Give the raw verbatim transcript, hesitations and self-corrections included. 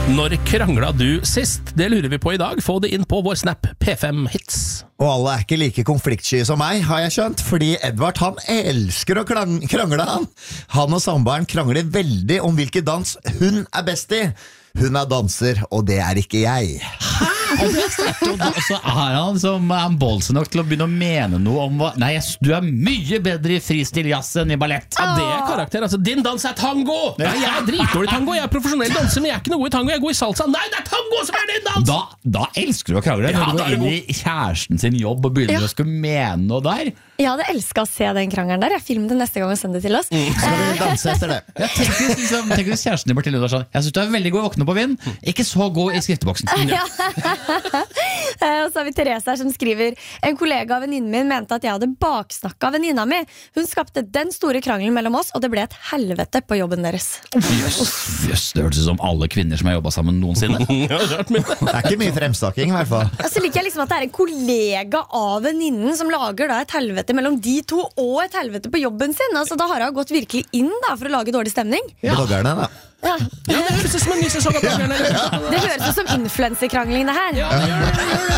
Når krangla du sist? Det lurer vi på i dag. Få det inn på vår Snap P fem Hits. Og alle er ikke like konfliktsky som meg, har jeg skjønt, fordi Edvard han elsker å klang- krangle han. Han og samboeren krangler veldig om hvilken dans hun er best i. Hun er danser, og det er ikke jeg. Og så er han som er ballsy nok til å begynne å mene noe om hva. Nei, du er mye bedre i freestyle-jazz enn i ballett. Ja, det er karakter. Altså, din dans er tango! Nei, jeg er dritdårlig tango. Jeg er profesjonell danser, men jeg er ikke noe god i tango. Jeg er god i salsa. Nei, det er tango som er din dans! Da, da elsker du å krangle. Ja, når du da er går du inn i kjæresten sin jobb og begynner Ja. å skulle mene noe der. Jeg hadde elsket å se den krangelen der. Jeg filmer det neste gang og sender det til oss. Skal vi danse etter det? Ja, tenk, hvis, liksom, tenk hvis kjæresten din blir til noe sånn. Jeg synes du er veldig god å våkne på vind. Ikke så god i skrifteboksen. Ja. Eh, Og så har vi Therese her som skriver: en kollega av venninnen min mente at jeg hadde baksnakket venninna mi. Hun skapte den store krangelen mellom oss, og det ble et helvete på jobben deres. Jøss, jøss, det hørtes ut som alle kvinner som har jobbet sammen noensinne. Ja, rart, men Det er ikke mye fremstakking i hvert fall. Og så liker jeg liksom at det er en kollega av venninnen som lager da et helvete mellom de to, og et helvete på jobben sin. Altså, da har hun gått virkelig inn da for å lage dårlig stemning. Bloggerne da. Ja. ja, det høres ut som en ny sesong av Bloggerne. Det høres ut som influenserkrangling det her. Ja, det gjør det, det gjør det.